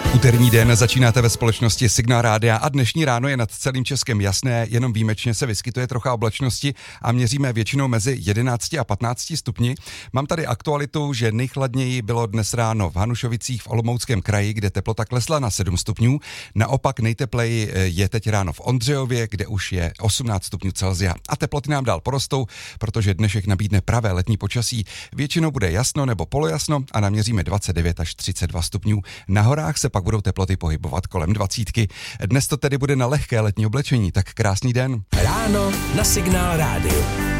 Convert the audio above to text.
Úterní den začínáte ve společnosti Signál Rádia a dnešní ráno je nad celým Českem jasné, jenom výjimečně se vyskytuje trocha oblačnosti a měříme většinou mezi 11 a 15 stupni. Mám tady aktualitu, že nejchladněji bylo dnes ráno v Hanušovicích v Olomouckém kraji, kde teplota klesla na 7 stupňů. Naopak nejtepleji je teď ráno v Ondřejově, kde už je 18 stupňů Celsia. A teploty nám dál porostou, protože dnešek nabídne pravé letní počasí. Většinou bude jasno nebo polojasno a naměříme 29 až 32 stupňů. Na horách se pak budou teploty pohybovat kolem 20. Dnes to tedy bude na lehké letní oblečení, tak krásný den. Ráno na Signál Rádiu.